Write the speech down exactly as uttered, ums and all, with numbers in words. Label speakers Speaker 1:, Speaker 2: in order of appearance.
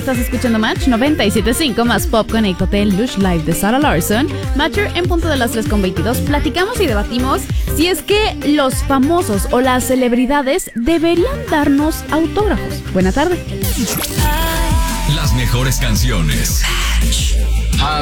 Speaker 1: estás escuchando Match noventa y siete punto cinco más Pop con el Hotel Lush Live de Sarah Larson. Matcher en punto de las tres con veintidós. Platicamos y debatimos si es que los famosos o las celebridades deberían darnos autógrafos. Buena tarde.
Speaker 2: Las mejores canciones. Match.